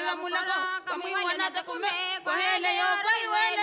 mulaka, kamu wana ta kume, kwa hele yo, kwa iwe